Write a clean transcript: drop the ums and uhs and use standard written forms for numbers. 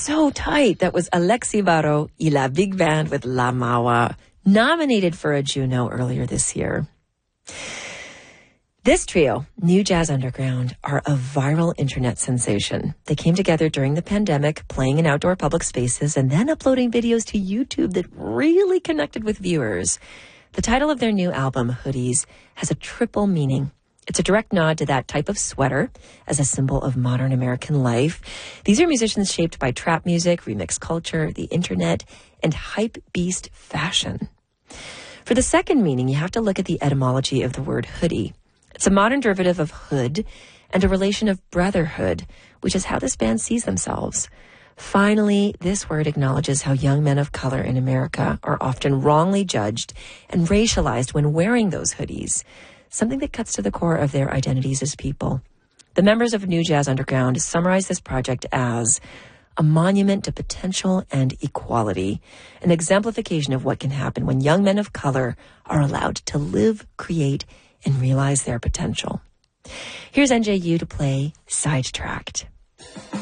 so tight. That was Alexi Varro y la Big Band with La Mawa, nominated for a Juno earlier this year. This trio, New Jazz Underground, are a viral internet sensation. They came together during the pandemic, playing in outdoor public spaces and then uploading videos to YouTube that really connected with viewers. The title of their new album, Hoodies, has a triple meaning. It's a direct nod to that type of sweater as a symbol of modern American life. These are musicians shaped by trap music, remix culture, the internet, and hype beast fashion. For the second meaning, you have to look at the etymology of the word hoodie. It's a modern derivative of hood and a relation of brotherhood, which is how this band sees themselves. Finally, this word acknowledges how young men of color in America are often wrongly judged and racialized when wearing those hoodies, something that cuts to the core of their identities as people. The members of New Jazz Underground summarize this project as a monument to potential and equality, an exemplification of what can happen when young men of color are allowed to live, create, and realize their potential. Here's NJU to play Sidetracked.